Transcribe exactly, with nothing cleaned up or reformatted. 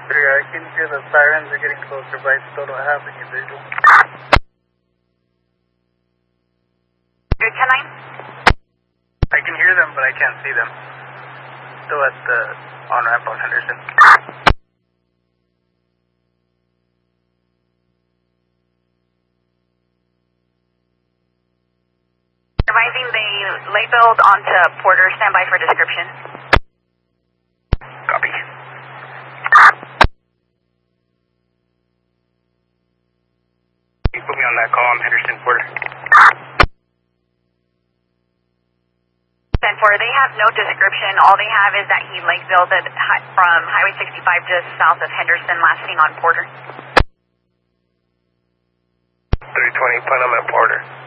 three, I can hear the sirens are getting closer, but I still don't have any visual. Good, ten nine? I can hear them, but I can't see them. Still at the on-ramp on Henderson. Advising the late build onto Porter, standby for description. Copy. You put me on that call, I'm Henderson Porter. ten four, they have no description. All they have is that he lake built it from Highway sixty-five just south of Henderson, last seen on Porter. three twenty, plan on that Porter.